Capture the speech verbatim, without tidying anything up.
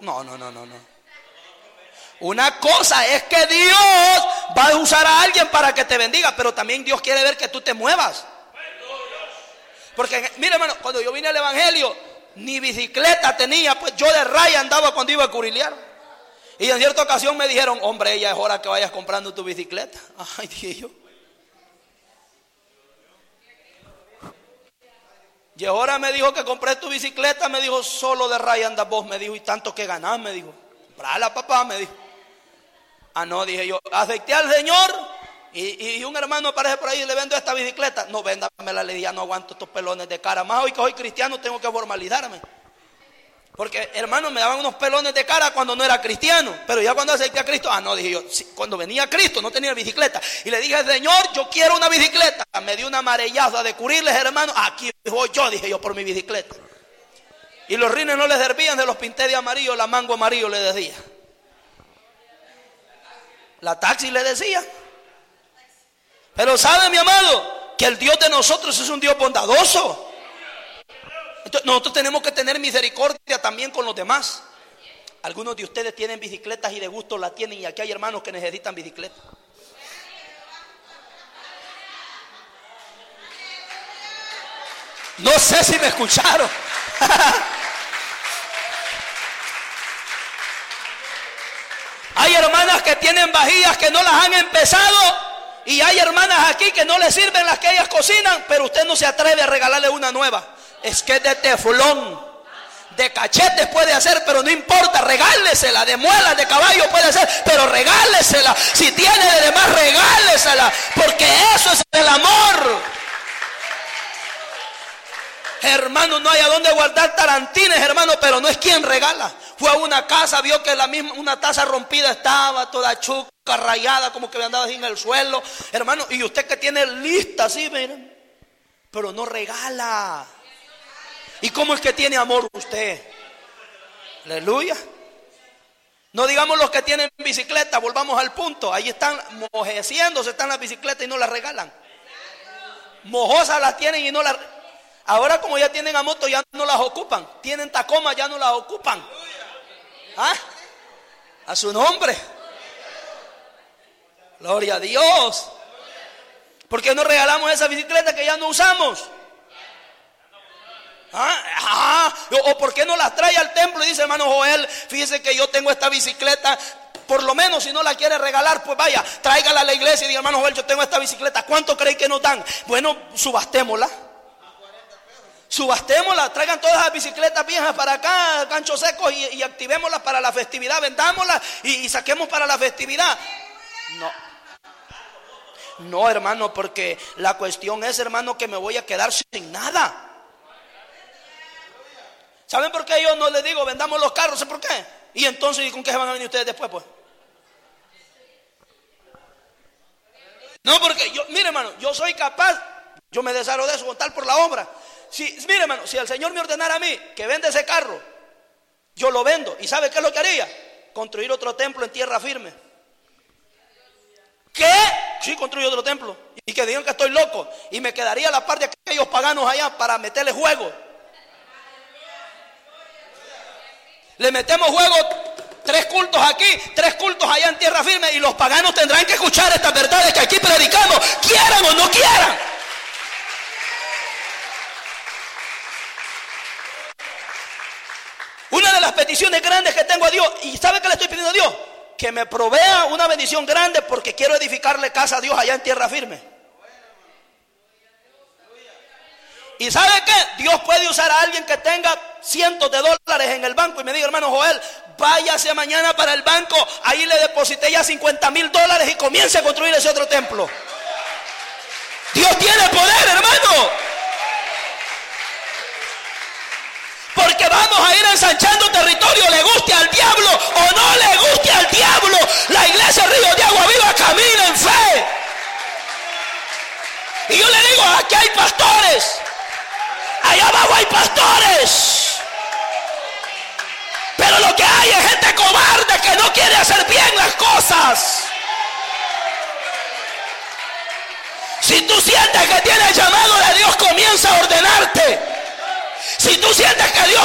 No, no, no, no, no. Una cosa es que Dios va a usar a alguien para que te bendiga, pero también Dios quiere ver que tú te muevas. Porque, mire hermano, cuando yo vine al evangelio, ni bicicleta tenía, pues yo de raya andaba cuando iba a curilear. Y en cierta ocasión me dijeron, hombre, ya es hora que vayas comprando tu bicicleta. Ay, dije yo. Y ahora me dijo que compré tu bicicleta, me dijo, solo de raya andas vos, me dijo, y tanto que ganás, me dijo. Comprala, papá, me dijo. Ah, no, dije yo, acepté al Señor y, y un hermano aparece por ahí y le vendo esta bicicleta. No, véndamela, le dije, ya no aguanto estos pelones de cara. Más hoy que soy cristiano tengo que formalizarme. Porque, hermano, me daban unos pelones de cara cuando no era cristiano. Pero ya cuando acepté a Cristo, ah, no, dije yo, sí, cuando venía a Cristo no tenía bicicleta. Y le dije, Señor, yo quiero una bicicleta. Me dio una marellaza de cubrirles, hermano. Aquí voy yo, dije yo, por mi bicicleta. Y los rines no les servían, se los pinté de amarillo, la mango amarillo le decía. La taxi le decía. Pero sabe, mi amado, que el Dios de nosotros es un Dios bondadoso. Entonces, nosotros tenemos que tener misericordia también con los demás. Algunos de ustedes tienen bicicletas y de gusto la tienen, y aquí hay hermanos que necesitan bicicletas. No sé si me escucharon. Hay hermanas que tienen vajillas que no las han empezado, y hay hermanas aquí que no les sirven las que ellas cocinan, pero usted no se atreve a regalarle una nueva. Es que es de teflón, de cachetes puede hacer, pero no importa, regálesela. De muelas de caballo puede hacer, pero regálesela. Si tiene de demás, regálesela, porque eso es el amor. Hermano, no hay a dónde guardar tarantines, hermano, pero no es quien regala. Fue a una casa, vio que la misma, una taza rompida estaba, toda chuca, rayada, como que andaba así en el suelo. Hermano, y usted que tiene lista así, miren, pero no regala. ¿Y cómo es que tiene amor usted? Aleluya. No digamos los que tienen bicicleta, volvamos al punto. Ahí están mojeciéndose, están las bicicletas y no las regalan. Mojosas las tienen y no las... Ahora como ya tienen a moto, ya no las ocupan. Tienen Tacoma, ya no las ocupan. ¿Ah? A su nombre. Gloria a Dios. ¿Por qué no regalamos esa bicicleta que ya no usamos? ¿Ah? Ah, o, o por qué no las trae al templo y dice, hermano Joel, fíjese que yo tengo esta bicicleta, por lo menos si no la quiere regalar, pues vaya, tráigala a la iglesia y diga, hermano Joel, yo tengo esta bicicleta, ¿cuánto cree que nos dan? Bueno, subastémosla. Subastémosla, traigan todas las bicicletas viejas para acá, ganchos secos, y, y activémoslas para la festividad, vendámoslas y, y saquemos para la festividad. No. No, hermano, porque la cuestión es, hermano, que me voy a quedar sin nada. ¿Saben por qué yo no les digo vendamos los carros? ¿Sé por qué? Y entonces, ¿y con qué se van a venir ustedes después, pues? No, porque yo, mire, hermano, yo soy capaz, yo me deshago de eso con tal por la obra. Si, mire, hermano, si el Señor me ordenara a mí que venda ese carro, yo lo vendo. ¿Y sabe qué es lo que haría? Construir otro templo en tierra firme. ¿Qué? Sí, construyo otro templo. Y que digan que estoy loco. Y me quedaría a la par de aquellos paganos allá para meterle juego. Le metemos juego, tres cultos aquí, tres cultos allá en tierra firme, y los paganos tendrán que escuchar estas verdades que aquí predicamos, quieran o no quieran. Una de las peticiones grandes que tengo a Dios, y ¿sabe qué le estoy pidiendo a Dios? Que me provea una bendición grande, porque quiero edificarle casa a Dios allá en tierra firme. ¿Y sabe qué? Dios puede usar a alguien que tenga cientos de dólares en el banco y me diga, hermano Joel, váyase mañana para el banco, ahí le deposité ya cincuenta mil dólares y comience a construir ese otro templo. Dios tiene poder, hermano. Porque vamos a ir ensanchando territorio, le guste al diablo o no le guste al diablo. La iglesia Río de Agua Viva camina en fe. Y yo le digo, aquí hay pastores. Allá abajo hay pastores, pero lo que hay es gente cobarde que no quiere hacer bien las cosas. Si tú sientes que tienes llamado de Dios, comienza a ordenarte. Si tú sientes que Dios